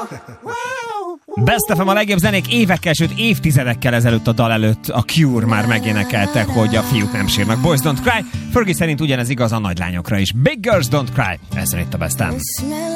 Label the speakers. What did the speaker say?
Speaker 1: Best FM a legjobb zenék évekkel, sőt évtizedekkel ezelőtt a dal előtt a Cure már megénekelte, hogy a fiúk nem sírnak. Boys Don't Cry. Fergie szerint ugyanez igaz a nagylányokra is. Big Girls Don't Cry. Ez itt a Best FM.